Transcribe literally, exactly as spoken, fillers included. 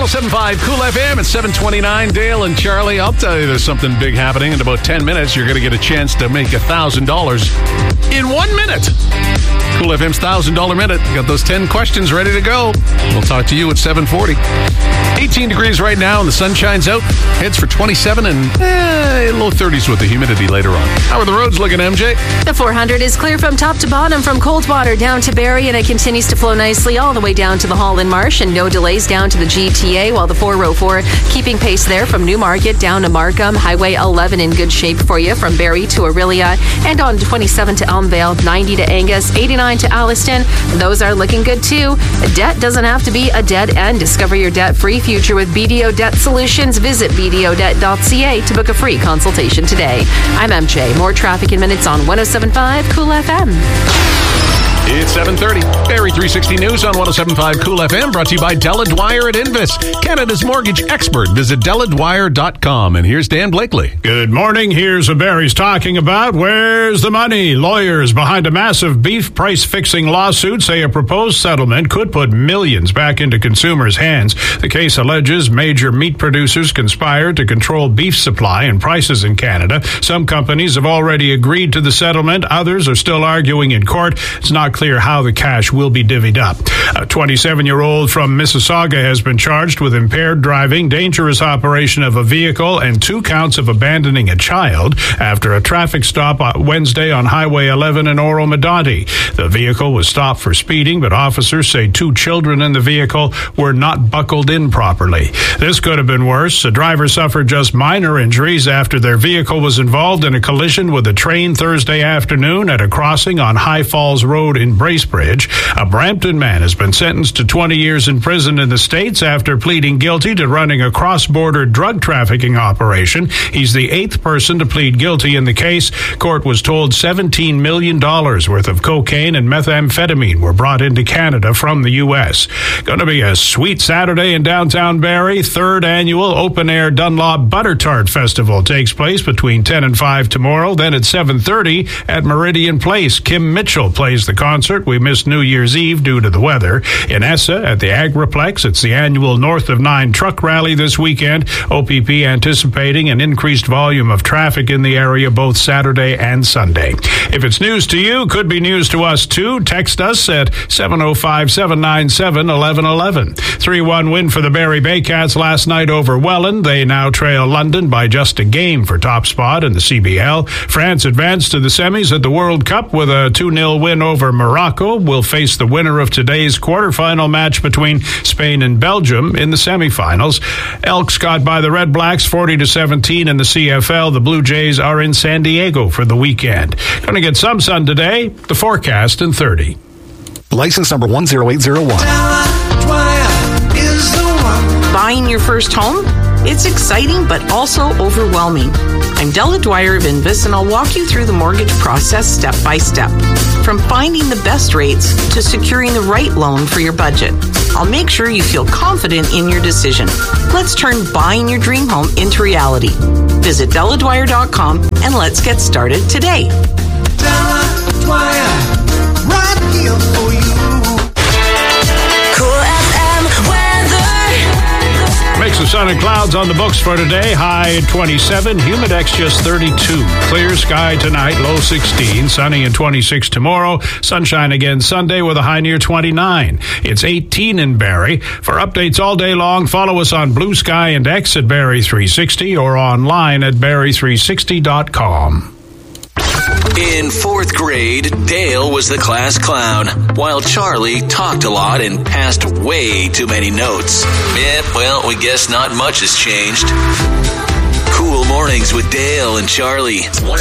oh seven point five Cool F M at seven twenty-nine. Dale and Charlie, I'll tell you there's something big happening. In about ten minutes, you're going to get a chance to make one thousand dollars in one minute. Cool F M's one thousand dollars Minute. Got those ten questions ready to go. We'll talk to you at seven forty. eighteen degrees right now, and the sun shines out. Heads for twenty-seven and eh, low thirties with the humidity later on. How are the roads looking, M J? The four hundred is clear from top to bottom, from Coldwater down to Barrie, and it continues to flow nicely all the way down to the Holland Marsh, and no delays down to the G T A, while the four oh four keeping pace there from Newmarket down to Markham. Highway eleven in good shape for you from Barrie to Aurelia, and on twenty-seven to Elmvale, ninety to Angus, eighty-nine to Alliston. Those are looking good too. Debt doesn't have to be a dead end. Discover your debt-free future with B D O Debt Solutions. Visit b d o debt dot c a to book a free consultation today. I'm M J. More traffic in minutes on one oh seven point five Cool F M. It's seven thirty. Barrie three sixty News on one oh seven point five Cool F M, brought to you by Della Dwyer at Invis, Canada's mortgage expert. Visit della dwyer dot com. And here's Dan Blakely. Good morning. Here's what Barrie's talking about. Where's the money? Lawyers behind a massive beef price-fixing lawsuit say a proposed settlement could put millions back into consumers' hands. The case alleges major meat producers conspired to control beef supply and prices in Canada. Some companies have already agreed to the settlement. Others are still arguing in court. It's not clear how the cash will be divvied up. A twenty-seven-year-old from Mississauga has been charged with impaired driving, dangerous operation of a vehicle, and two counts of abandoning a child after a traffic stop on Wednesday on Highway eleven in Oro-Medonte. The vehicle was stopped for speeding, but officers say two children in the vehicle were not buckled in properly. This could have been worse. The driver suffered just minor injuries after their vehicle was involved in a collision with a train Thursday afternoon at a crossing on High Falls Road in Bracebridge. A Brampton man has been sentenced to twenty years in prison in the States after pleading guilty to running a cross-border drug trafficking operation. He's the eighth person to plead guilty in the case. Court was told seventeen million dollars worth of cocaine and methamphetamine were brought into Canada from the U S. Going to be a sweet Saturday in downtown Barrie. Third annual open-air Dunlop Butter Tart Festival takes place between ten and five tomorrow. Then at seven thirty at Meridian Place, Kim Mitchell plays the concert. We missed New Year's Eve due to the weather. In Essa at the Agriplex, it's the annual North of Nine truck rally this weekend. O P P anticipating an increased volume of traffic in the area both Saturday and Sunday. If it's news to you, could be news to us too. Text us at seven oh five, seven nine seven, one one one one. three one win for the Barrie Baycats last night over Welland. They now trail London by just a game for top spot in the C B L. France advanced to the semis at the World Cup with a two nil win over Morocco. Will face the winner of today's quarterfinal match between Spain and Belgium in the semifinals. Elks got by the Red Blacks forty to seventeen in the C F L. The Blue Jays are in San Diego for the weekend. Going to get some sun today. The forecast in thirty. License number one zero eight zero one. Buying your first home? It's exciting, but also overwhelming. I'm Della Dwyer of Invis, and I'll walk you through the mortgage process step by step. From finding the best rates to securing the right loan for your budget. I'll make sure you feel confident in your decision. Let's turn buying your dream home into reality. Visit della dwyer dot com and let's get started today. Della Dwyer, right here for you. Cool F M weather. Mix of sun and clouds on the books for today. High at twenty-seven, Humidex just thirty-two. Clear sky tonight, low sixteen. Sunny and twenty-six tomorrow. Sunshine again Sunday with a high near twenty-nine. It's eighteen in Barrie. For updates all day long, follow us on Blue Sky and X at Barrie three sixty or online at barrie three sixty dot com. In fourth grade, Dale was the class clown, while Charlie talked a lot and passed way too many notes. Yeah, well, we guess not much has changed. Cool Mornings with Dale and Charlie.